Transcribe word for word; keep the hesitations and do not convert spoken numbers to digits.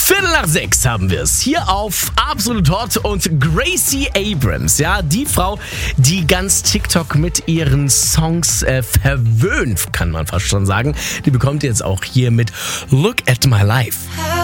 Viertel nach sechs haben wir es hier auf Absolut Hot und Gracie Abrams, ja, die Frau, die ganz TikTok mit ihren Songs äh, verwöhnt, kann man fast schon sagen. Die bekommt jetzt auch hier mit Look at My Life.